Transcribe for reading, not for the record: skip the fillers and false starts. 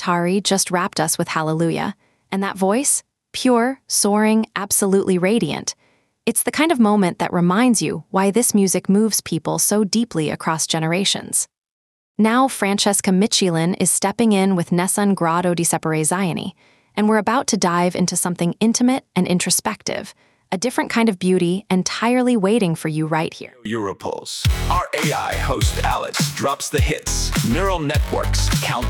Atari just wrapped us with Hallelujah. And that voice? Pure, soaring, absolutely radiant. It's the kind of moment that reminds you why this music moves people so deeply across generations. Now Francesca Michelin is stepping in with Nessun Grado di Sapere Zioni, and we're about to dive into something intimate and introspective, a different kind of beauty entirely waiting for you right here. Europulse. Our AI host Alex drops the hits. Neural networks count